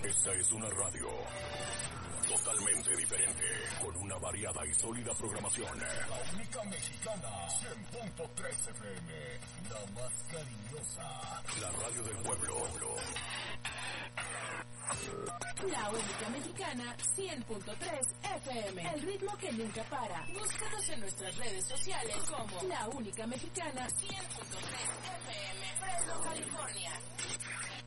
Esta es una radio totalmente diferente, con una variada y sólida programación. La única mexicana, 100.3 FM, la más cariñosa. La radio del pueblo. La única mexicana, 100.3 FM. El ritmo que nunca para. Búscanos en nuestras redes sociales como La única mexicana, 100.3 FM. Fresno, California.